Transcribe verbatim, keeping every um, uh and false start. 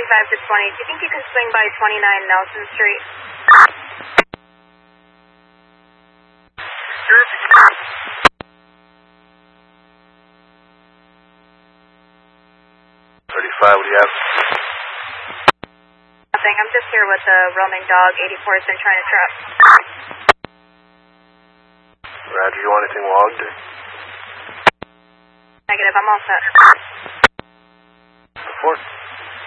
thirty-five to twenty. Do you think you can swing by twenty-nine Nelson Street? Sure. thirty-five, what do you have? Nothing. I'm just here with a roaming dog. eighty-four has been trying to trap. Roger, you want anything logged? Negative. I'm all set.